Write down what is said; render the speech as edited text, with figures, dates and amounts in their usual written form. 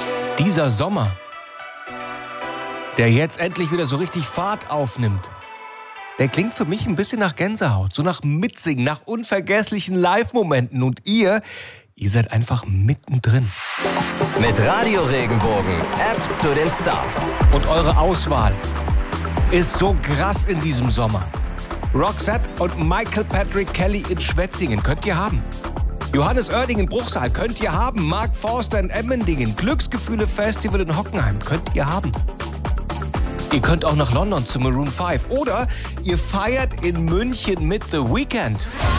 Dieser Sommer, der jetzt endlich wieder so richtig Fahrt aufnimmt, der klingt für mich ein bisschen nach Gänsehaut, so nach Mitsingen, nach unvergesslichen Live-Momenten. Und ihr seid einfach mittendrin. Mit Radio Regenbogen, App zu den Stars. Und eure Auswahl ist so krass in diesem Sommer. Roxette und Michael Patrick Kelly in Schwetzingen könnt ihr haben. Johannes Oerding in Bruchsal könnt ihr haben. Mark Forster in Emmendingen. Glücksgefühle Festival in Hockenheim könnt ihr haben. Ihr könnt auch nach London zu Maroon 5. Oder ihr feiert in München mit The Weeknd.